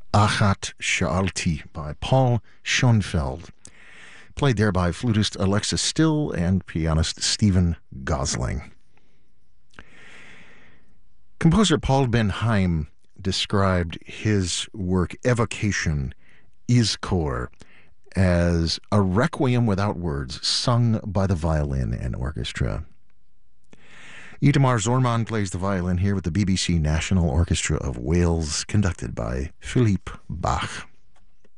Achat Sha'alti by Paul Schoenfeld, played there by flutist Alexa Still and pianist Stephen Gosling. Composer Paul Ben Haim described his work Evocation, Izkor, as a requiem without words sung by the violin and orchestra. Itamar Zorman plays the violin here with the BBC National Orchestra of Wales, conducted by Philippe Bach.